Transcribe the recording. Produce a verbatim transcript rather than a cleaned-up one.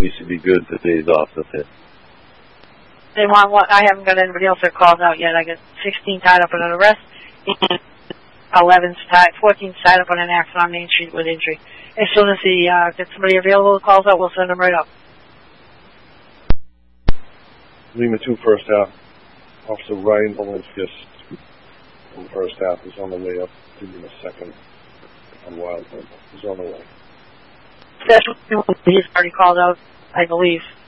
we should be good for days off. That's it. They want what? I haven't got anybody else that called out yet. I got sixteen tied up on an arrest, eleven tied, fourteen tied up on an accident on Main Street with injury. As soon as he uh, gets somebody available who calls out, we'll send them right up. Lima two first half. Officer Ryan Valencius in the first half is on the way up. Give him a second on Wildwood. He's on the way. That's he's already called out, I believe.